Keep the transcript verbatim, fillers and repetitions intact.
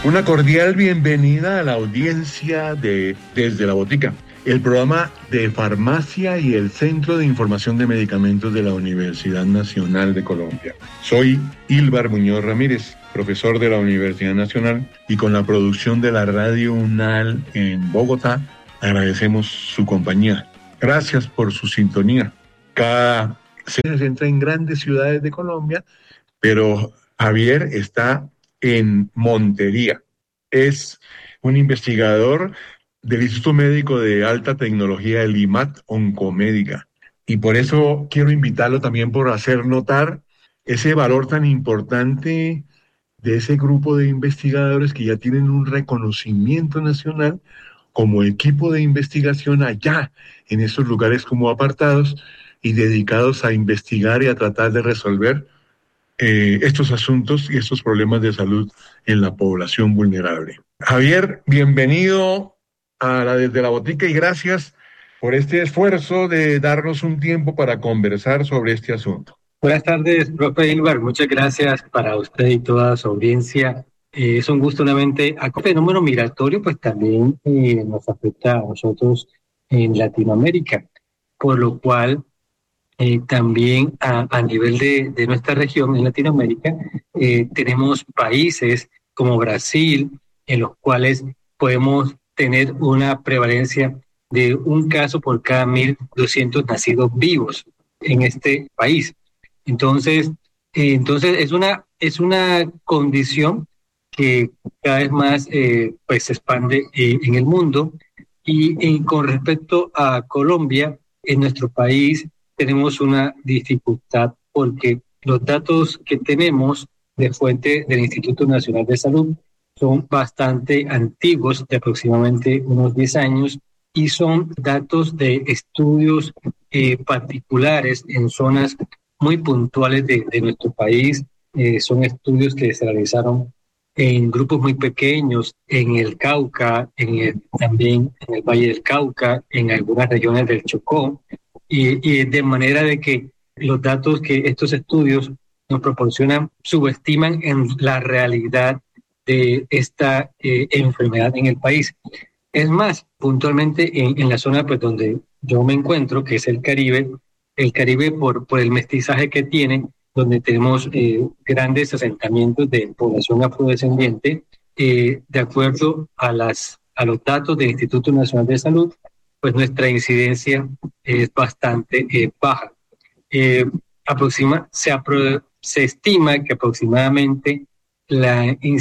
Una cordial bienvenida a la audiencia de Desde la Botica, el programa de farmacia y el Centro de Información de Medicamentos de la Universidad Nacional de Colombia. Soy Ilvar Muñoz Ramírez, profesor de la Universidad Nacional, y con la producción de la Radio UNAL en Bogotá, agradecemos su compañía. Gracias por su sintonía. Cada semana se entra en grandes ciudades de Colombia, pero Javier está en Montería. Es un investigador del Instituto Médico de Alta Tecnología, el IMAT Oncomédica. Y por eso quiero invitarlo también por hacer notar ese valor tan importante de ese grupo de investigadores que ya tienen un reconocimiento nacional como equipo de investigación allá, en esos lugares como apartados y dedicados a investigar y a tratar de resolver Eh, estos asuntos y estos problemas de salud en la población vulnerable. Javier, bienvenido a la Desde la Botica y gracias por este esfuerzo de darnos un tiempo para conversar sobre este asunto. Buenas tardes, profe Ilvar. Muchas gracias para usted y toda su audiencia. Eh, es un gusto nuevamente. El fenómeno migratorio pues también eh, nos afecta a nosotros en Latinoamérica, por lo cual Eh, también a, a nivel de, de nuestra región en Latinoamérica, eh, tenemos países como Brasil, en los cuales podemos tener una prevalencia de un caso por cada mil doscientos nacidos vivos en este país. Entonces, eh, entonces es una, es una condición que cada vez más eh, pues se expande eh, en el mundo. Y eh, con respecto a Colombia, en nuestro país, tenemos una dificultad porque los datos que tenemos de fuente del Instituto Nacional de Salud son bastante antiguos, de aproximadamente unos diez años, y son datos de estudios eh, particulares en zonas muy puntuales de, de nuestro país. Eh, son estudios que se realizaron en grupos muy pequeños, en el Cauca, en el, también en el Valle del Cauca, en algunas regiones del Chocó, y, y de manera de que los datos que estos estudios nos proporcionan subestiman en la realidad de esta eh, enfermedad en el país. Es más, puntualmente en, en la zona pues, donde yo me encuentro, que es el Caribe, el Caribe por, por el mestizaje que tiene, donde tenemos eh, grandes asentamientos de población afrodescendiente, eh, de acuerdo a, las, a los datos del Instituto Nacional de Salud, pues nuestra incidencia es bastante eh, baja. Eh, aproxima, se, apro, se estima que aproximadamente la